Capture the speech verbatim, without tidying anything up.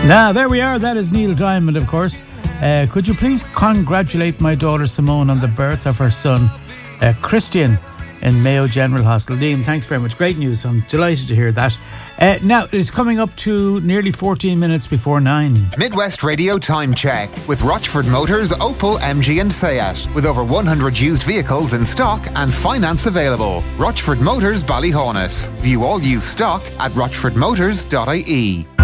Now, there we are. That is Neil Diamond, of course. Uh, could you please congratulate my daughter Simone on the birth of her son, uh, Christian, in Mayo General Hospital. Liam, thanks very much. Great news. I'm delighted to hear that. Uh, now, it's coming up to nearly fourteen minutes before nine. Midwest Radio Time Check with Rochford Motors, Opel, M G and Seat. With over one hundred used vehicles in stock and finance available. Rochford Motors, Ballyhonus. View all used stock at rochford motors dot I E.